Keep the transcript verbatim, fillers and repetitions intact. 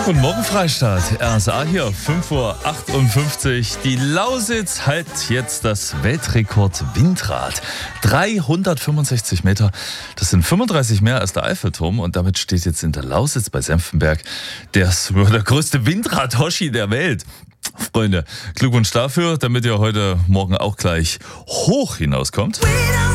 Guten Morgen, Freistaat. R S A hier, fünf Uhr achtundfünfzig. Die Lausitz hält jetzt das Weltrekord-Windrad. dreihundertfünfundsechzig Meter, das sind fünfunddreißig mehr als der Eiffelturm. Und damit steht jetzt in der Lausitz bei Senftenberg der, der größte Windrad-Hoshi der Welt. Freunde, Glückwunsch dafür, damit ihr heute Morgen auch gleich hoch hinauskommt.